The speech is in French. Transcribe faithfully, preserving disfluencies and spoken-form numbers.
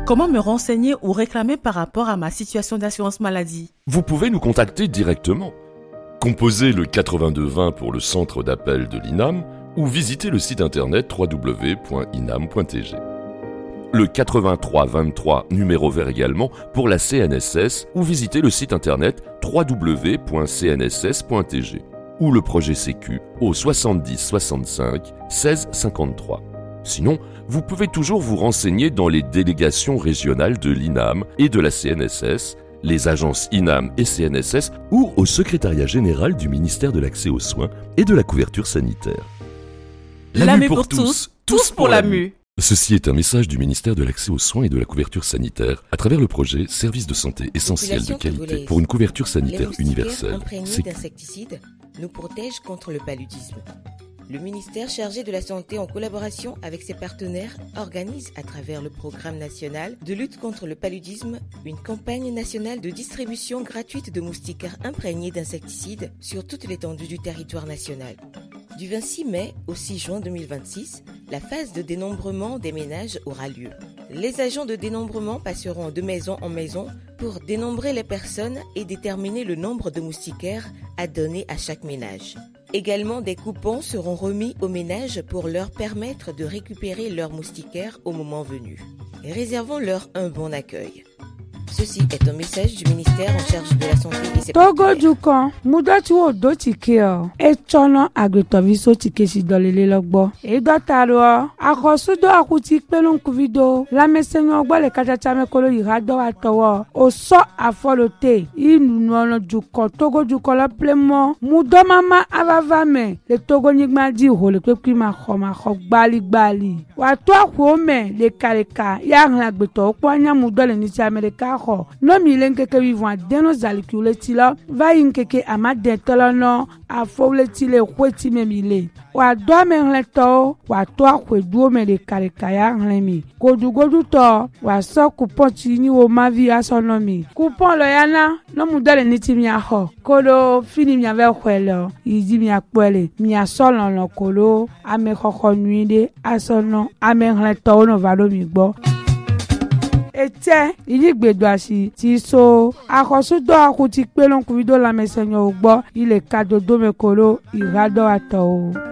Comment me renseigner ou réclamer par rapport à ma situation d'assurance maladie? Vous pouvez nous contacter directement. Composez le quatre-vingt-deux vingt pour le centre d'appel de l'I N A M ou visitez le site internet w w w point inam point t g. Le quatre-vingt-trois vingt-trois numéro vert également pour la C N S S ou visitez le site internet w w w point c n s s point t g ou le projet Sécu au soixante-dix soixante-cinq seize cinquante-trois. Sinon, vous pouvez toujours vous renseigner dans les délégations régionales de l'I N A M et de la C N S S, les agences I N A M et C N S S ou au secrétariat général du ministère de l'Accès aux soins et de la couverture sanitaire. La M U pour tous, tous pour la M U. Ceci est un message du ministère de l'Accès aux soins et de la couverture sanitaire à travers le projet Services de santé essentiels de qualité pour une couverture sanitaire universelle. Imprégnés d'insecticides nous protègent contre le paludisme. Le ministère chargé de la Santé, en collaboration avec ses partenaires, organise à travers le programme national de lutte contre le paludisme une campagne nationale de distribution gratuite de moustiquaires imprégnés d'insecticides sur toute l'étendue du territoire national. Du vingt-six mai au six juin deux mille vingt-six, la phase de dénombrement des ménages aura lieu. Les agents de dénombrement passeront de maison en maison pour dénombrer les personnes et déterminer le nombre de moustiquaires à donner à chaque ménage. Également, des coupons seront remis aux ménages pour leur permettre de récupérer leurs moustiquaires au moment venu. Réservons-leur un bon accueil. Ceci est un message du ministère en charge de la santé et ses Togo partenaires. dukan mudati wo do tike o e chono agretoviso tike si dolele logbo e dotaro akosudo akuti pelon kuvido la mesenyo ogbo le kachacha mekolo irado atowo o so afolote inu ono dukan Togo dukan la plemo mudo mama avavame le Togo nigma di ho le pepi ma kho ma kho gbali gbali wa to akwo me le kareka ya ran agbeto opo anya mudo le ni ti America no mi lenkeke vivant deno zalikule tila va inkeke amade tolono afole tile kweti memile wa do menleto wa to akwedu me de karikaya nlemi godu godu to wa so coupon ti ni o mavi asonomi coupon lo yana no mudale ni ti mi aho kodo fini mi ave kwelo yidi mi apele mi asolon lo kolo ame kokko nuide asono ame nleto no vado mi gbo ete iligbedo asi ti so akosudo akuti pelon kuvido la mesenyo ogbo ile kadodo mekolo irado ato.